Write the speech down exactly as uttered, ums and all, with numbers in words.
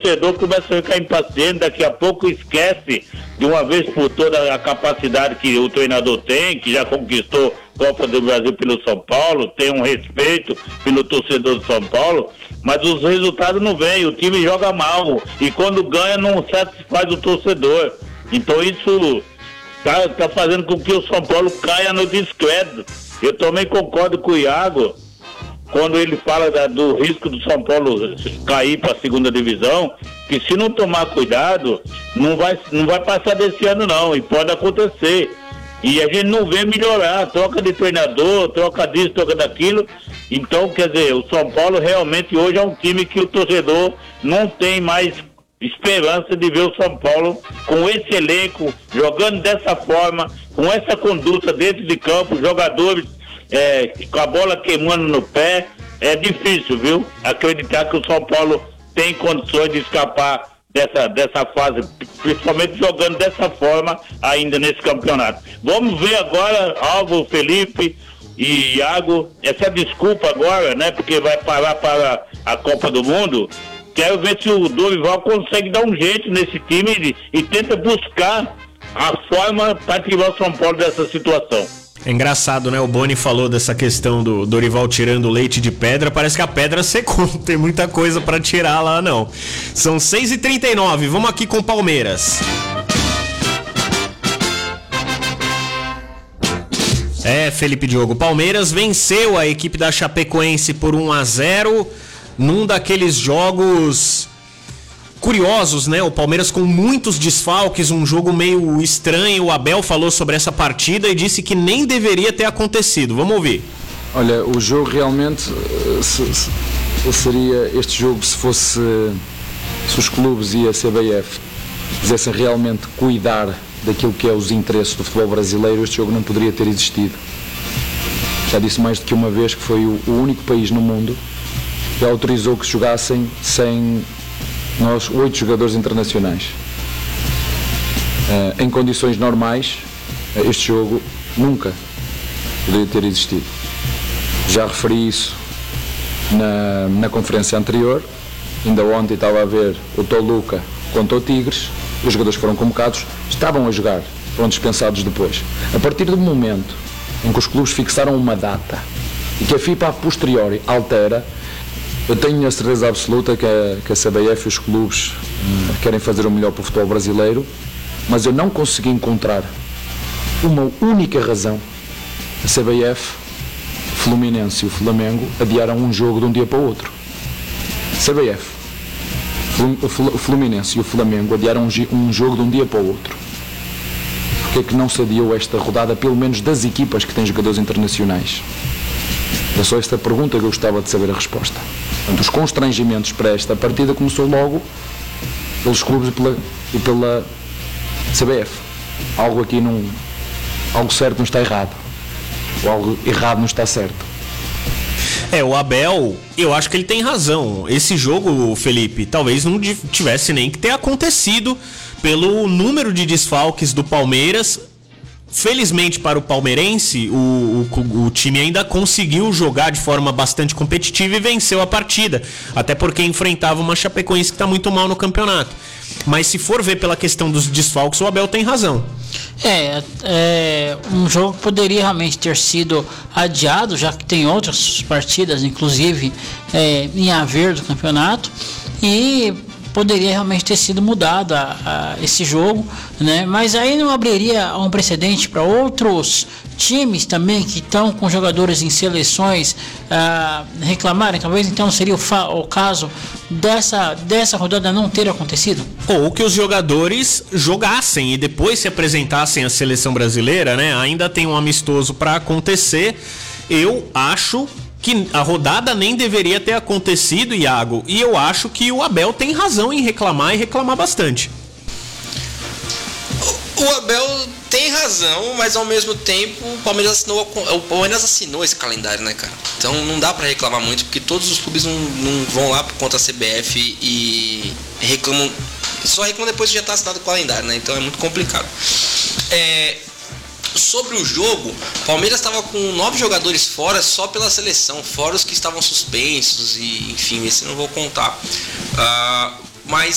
torcedor começa a ficar impaciente, daqui a pouco esquece de uma vez por toda a capacidade que o treinador tem, que já conquistou Copa do Brasil pelo São Paulo, tem um respeito pelo torcedor do São Paulo, mas os resultados não vêm, o time joga mal, e quando ganha não satisfaz o torcedor. Então isso tá, tá fazendo com que o São Paulo caia no descrédito. Eu também concordo com o Iago, quando ele fala da, do risco do São Paulo cair para a segunda divisão, que se não tomar cuidado, não vai, não vai passar desse ano não, e pode acontecer. E a gente não vê melhorar, troca de treinador, troca disso, troca daquilo. Então, quer dizer, o São Paulo realmente hoje é um time que o torcedor não tem mais esperança de ver o São Paulo com esse elenco, jogando dessa forma, com essa conduta dentro de campo, jogadores é, com a bola queimando no pé. É difícil, viu? Acreditar que o São Paulo tem condições de escapar dessa, dessa fase, principalmente jogando dessa forma ainda nesse campeonato. Vamos ver agora, Álvaro, Felipe e Iago, essa desculpa agora, né? Porque vai parar para a Copa do Mundo. Quero ver se o Dorival consegue dar um jeito nesse time e, e tenta buscar a forma para tirar o São Paulo dessa situação. É engraçado, né? O Boni falou dessa questão do Dorival tirando leite de pedra. Parece que a pedra secou, não tem muita coisa pra tirar lá, não. São seis e trinta e nove, vamos aqui com o Palmeiras. É, Felipe Diogo, Palmeiras venceu a equipe da Chapecoense por um a zero num daqueles jogos curiosos, né? O Palmeiras com muitos desfalques, um jogo meio estranho. O Abel falou sobre essa partida e disse que nem deveria ter acontecido. Vamos ouvir. Olha, o jogo realmente se, se, seria este jogo se fosse se os clubes e a C B F quisessem realmente cuidar daquilo que é os interesses do futebol brasileiro, este jogo não poderia ter existido. Já disse mais do que uma vez que foi o, o único país no mundo que autorizou que se jogassem sem nós oito jogadores internacionais. Uh, em condições normais, este jogo nunca poderia ter existido. Já referi isso na, na conferência anterior. Ainda ontem estava a ver o Toluca contra o Tigres. Os jogadores foram convocados, estavam a jogar, foram dispensados depois. A partir do momento em que os clubes fixaram uma data e que a FIFA a posteriori altera, eu tenho a certeza absoluta que a, que a C B F e os clubes hum, querem fazer o melhor para o futebol brasileiro, mas eu não consegui encontrar uma única razão. A C B F, o Fluminense e o Flamengo adiaram um jogo de um dia para o outro. C B F, o Fluminense e o Flamengo adiaram um jogo de um dia para o outro. Porque é que não se adiou esta rodada, pelo menos das equipas que têm jogadores internacionais? É só esta pergunta que eu gostava de saber a resposta. Portanto, os constrangimentos para esta partida começou logo pelos clubes e pela, e pela C B F. Algo aqui não... Algo certo não está errado. Ou algo errado não está certo. É, o Abel, eu acho que ele tem razão. Esse jogo, Felipe, talvez não tivesse nem que ter acontecido pelo número de desfalques do Palmeiras. Felizmente para o palmeirense, o, o, o time ainda conseguiu jogar de forma bastante competitiva e venceu a partida, até porque enfrentava uma Chapecoense que está muito mal no campeonato. Mas se for ver pela questão dos desfalques, o Abel tem razão. É, é um jogo que poderia realmente ter sido adiado, já que tem outras partidas, inclusive é, em haver do campeonato, e poderia realmente ter sido mudado a, a esse jogo, né? Mas aí não abriria um precedente para outros times também que estão com jogadores em seleções uh, reclamarem? Talvez então seria o, fa- o caso dessa, dessa rodada não ter acontecido? Ou que os jogadores jogassem e depois se apresentassem à seleção brasileira, né? Ainda tem um amistoso para acontecer. Eu acho que a rodada nem deveria ter acontecido, Iago, e eu acho que o Abel tem razão em reclamar e reclamar bastante. O Abel tem razão, mas ao mesmo tempo o Palmeiras assinou, o Palmeiras assinou esse calendário, né, cara? Então não dá pra reclamar muito, porque todos os clubes não, não vão lá por conta da C B F e reclamam, só reclamam depois que já tá assinado o calendário, né? Então é muito complicado. É... Sobre o jogo, o Palmeiras estava com nove jogadores fora só pela seleção, fora os que estavam suspensos e enfim, esse não vou contar. Uh, mas